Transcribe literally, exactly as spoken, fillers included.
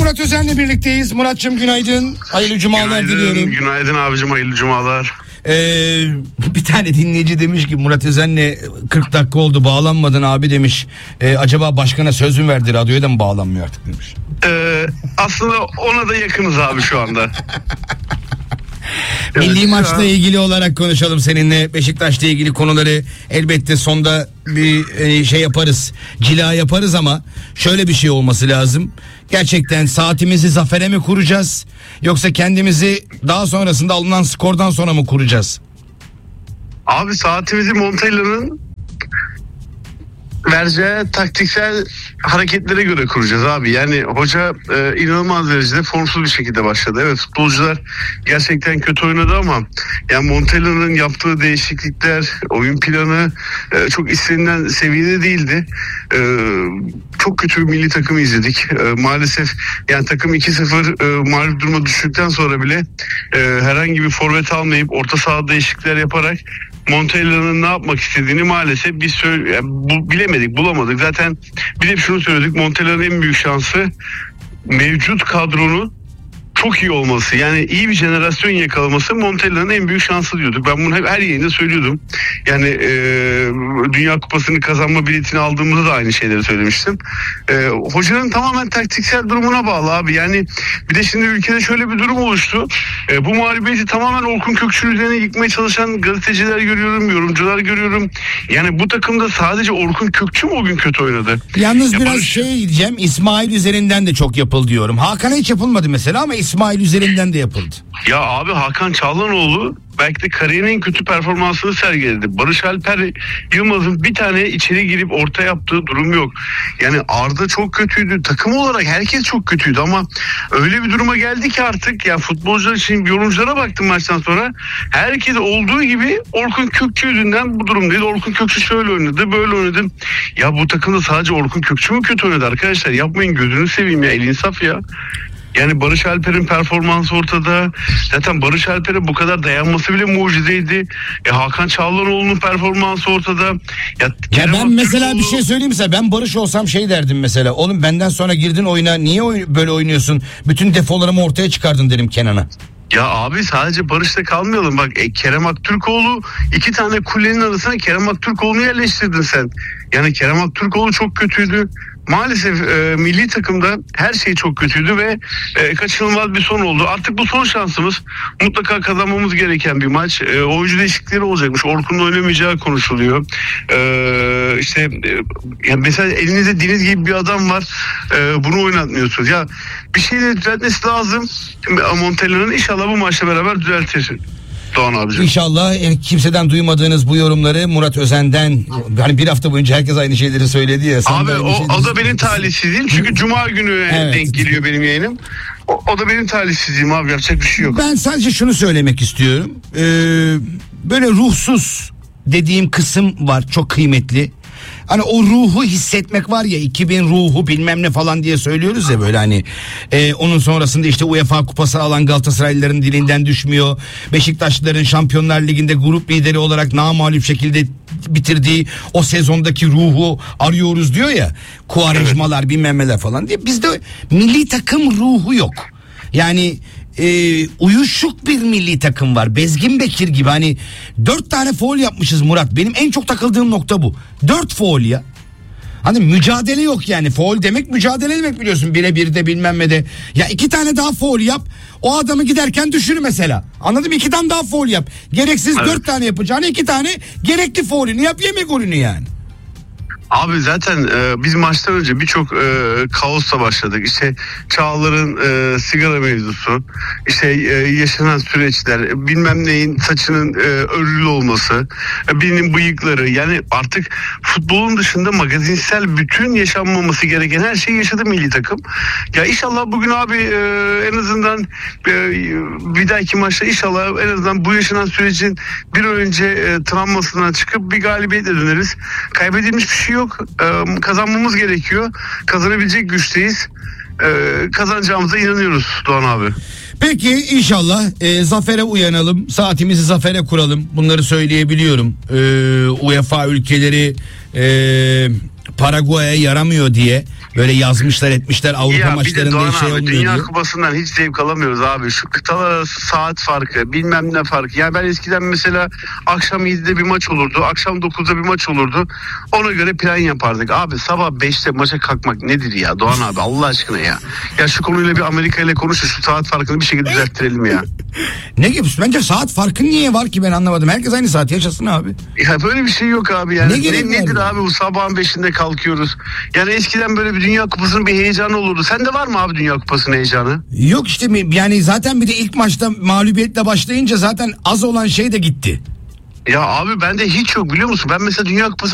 Murat Özen'le birlikteyiz. Murat'cığım günaydın. Hayırlı cumalar günaydın, diliyorum. Günaydın abicim, hayırlı cumalar. Ee, bir tane dinleyici demiş ki Murat Özen'le kırk dakika oldu bağlanmadın abi demiş. Ee, acaba başkana söz mü verdi, radyoya da mı bağlanmıyor artık demiş. Ee, aslında ona da yakınız abi şu anda. Milli Evet, maçla an... ilgili olarak konuşalım seninle. Beşiktaş'la ilgili konuları elbette sonda bir şey yaparız. Cila yaparız ama şöyle bir şey olması lazım. Gerçekten saatimizi zafere mi kuracağız? Yoksa kendimizi daha sonrasında alınan skordan sonra mı kuracağız? Abi saatimizi Montella'nın vereceği taktiksel hareketlere göre kuracağız abi. Yani hoca e, inanılmaz derecede formsuz bir şekilde başladı. Evet, futbolcular gerçekten kötü oynadı ama yani Montella'nın yaptığı değişiklikler, oyun planı e, çok istenilen seviyede değildi. E, çok kötü bir milli takımı izledik. E, maalesef yani takım iki sıfır e, mağlup duruma düştükten sonra bile e, herhangi bir forvet almayıp orta sahada değişiklikler yaparak Montella'nın ne yapmak istediğini maalesef biz söyle, yani bu, bilemedik, bulamadık. Zaten biz hep şunu söyledik, Montella'nın en büyük şansı mevcut kadronun çok iyi olması. Yani iyi bir jenerasyon yakalaması Montella'nın en büyük şansı diyorduk. Ben bunu hep her yayında söylüyordum. Yani e, Dünya Kupası'nı kazanma biletini aldığımızda da aynı şeyleri söylemiştim. E, hocanın tamamen taktiksel durumuna bağlı abi. Yani bir de şimdi ülkede şöyle bir durum oluştu. E, bu mağlubiyeti tamamen Orkun Kökçü'nün üzerine yıkmaya çalışan gazeteciler görüyorum, yorumcular görüyorum. Yani bu takımda sadece Orkun Kökçü mü o gün kötü oynadı? Yalnız ya biraz Barış... şey diyeceğim, İsmail üzerinden de çok yapıldı diyorum. Hakan'a hiç yapılmadı mesela ama İsmail üzerinden de yapıldı. Ya abi Hakan Çalhanoğlu belki de kariyerinin en kötü performansını sergiledi. Barış Alper Yılmaz'ın bir tane içeri girip orta yaptığı durum yok. Yani Arda çok kötüydü. Takım olarak herkes çok kötüydü ama öyle bir duruma geldi ki artık ya futbolcular için, yorumculara baktım maçtan sonra. Herkes olduğu gibi Orkun Kökçü yüzünden bu durum değil. Orkun Kökçü şöyle oynadı, böyle oynadı. Ya bu takımda sadece Orkun Kökçü mü kötü oynadı arkadaşlar? Yapmayın, gözünü seveyim ya, el insaf ya. Yani Barış Alper'in performansı ortada. Zaten Barış Alper'e bu kadar dayanması bile mucizeydi. E, Hakan Çalhanoğlu'nun performansı ortada. Ya, ya ben mesela bir şey söyleyeyim size. Ben Barış olsam şey derdim mesela. Oğlum benden sonra girdin oyuna, niye oy- böyle oynuyorsun? Bütün defolarımı ortaya çıkardın derim Kenan'a. Ya abi sadece Barış'ta kalmayalım. Bak e, Kerem Aktürkoğlu, iki tane kulenin arasına Kerem Aktürkoğlu'nu yerleştirdin sen. Yani Kerem Aktürkoğlu çok kötüydü. Maalesef e, milli takımda her şey çok kötüydü ve e, kaçınılmaz bir son oldu. Artık bu son şansımız. Mutlaka kazanmamız gereken bir maç. E, oyuncu değişiklikleri olacakmış. Orkun'un oynamayacağı konuşuluyor. E, işte e, yani mesela elinizde Deniz gibi bir adam var. E, bunu oynatmıyorsunuz. Ya bir şeyleri düzeltmesi lazım. Montella'nın inşallah bu maçla beraber düzeltir. Doğan abicim. İnşallah e, kimseden duymadığınız bu yorumları Murat Özen'den, hani bir hafta boyunca herkes aynı şeyleri söyledi ya. Abi o, şey o da benim talihsizliğim çünkü Cuma günü evet. denk geliyor benim yayınım. O, o da benim talihsizliğim abi, yapacak bir şey yok. Ben sadece şunu söylemek istiyorum. Ee, böyle ruhsuz dediğim kısım var, çok kıymetli. Hani o ruhu hissetmek var ya, iki bin ruhu bilmem ne falan diye söylüyoruz ya böyle hani. E, onun sonrasında işte UEFA kupası alan Galatasaraylıların dilinden düşmüyor. Beşiktaşlıların Şampiyonlar Ligi'nde grup lideri olarak namağlup şekilde bitirdiği o sezondaki ruhu arıyoruz diyor ya. Kuarejmalar evet. bilmem neler falan diye. Bizde milli takım ruhu yok. Yani e, uyuşuk bir milli takım var. Bezgin Bekir gibi hani dört tane faul yapmışız Murat. Benim en çok takıldığım nokta bu. Dört faul ya. Hani mücadele yok yani. Faul demek mücadele demek, biliyorsun. Bire bir de bilmem ne de. Ya iki tane daha faul yap. O adamı giderken düşür mesela. Anladın mı? İki tane daha faul yap. Gereksiz evet. dört tane yapacağını iki tane gerekli faulünü yap, yeme golünü yani. Abi zaten e, biz maçtan önce birçok e, kaosla başladık. İşte Çağlar'ın e, sigara mevzusu, işte e, yaşanan süreçler, bilmem neyin saçının e, örülü olması, e, birinin bıyıkları. Yani artık futbolun dışında magazinsel bütün yaşanmaması gereken her şeyi yaşadı milli takım. Ya inşallah bugün abi e, en azından e, bir dahaki maçta inşallah en azından bu yaşanan sürecin bir an önce e, travmasından çıkıp bir galibiyetle döneriz. Kaybedilmiş bir şey yok. Yok. Ee, kazanmamız gerekiyor. Kazanabilecek güçteyiz. Ee, kazanacağımıza inanıyoruz Doğan abi. Peki inşallah e, zafere uyanalım. Saatimizi zafere kuralım. Bunları söyleyebiliyorum. Ee, UEFA ülkeleri e, Paraguay'a yaramıyor diye böyle yazmışlar etmişler, Avrupa Ya bir de maçlarında Doğan şey abi olmuyor Dünya diye. Kupası'ndan hiç zevk alamıyoruz abi. Şu kıtalar arası saat farkı, bilmem ne farkı. Yani ben eskiden mesela akşam yedide bir maç olurdu, akşam dokuzda bir maç olurdu. Ona göre plan yapardık. Abi sabah beşte maça kalkmak nedir ya Doğan abi, Allah aşkına ya. Ya şu konuyla bir Amerika ile konuşun, şu saat farkını bir şekilde düzelttirelim ya. Ne gibi? Bence saat farkı niye var ki, ben anlamadım. Herkes aynı saat yaşasın abi. Ya böyle bir şey yok abi yani. Ne Ne, gerek var nedir ya? abi bu sabahın beşinde kalkıyoruz. Yani eskiden böyle bir Dünya Kupası'nın bir heyecanı olurdu. Sende var mı abi Dünya Kupası'nın heyecanı? Yok işte, yani zaten bir de ilk maçta mağlubiyetle başlayınca zaten az olan şey de gitti. Ya abi bende hiç yok, biliyor musun? Ben mesela Dünya Kupası